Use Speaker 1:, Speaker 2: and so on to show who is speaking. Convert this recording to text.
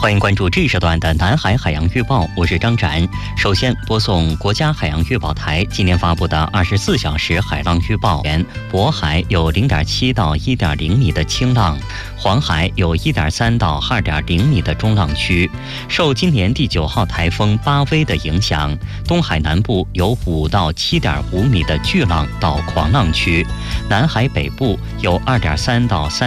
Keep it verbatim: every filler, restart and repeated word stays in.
Speaker 1: 欢迎关注这一时段的南海海洋预报，我是张展。首先播送国家海洋预报台今天发布的二十四小时海浪预报：渤海有零点七到一点零米的轻浪，黄海有一点三到二点零米的中浪区。受今年第九号台风巴威的影响，东海南部有五到七点五米的巨浪到狂浪区，南海北部有二点三到三。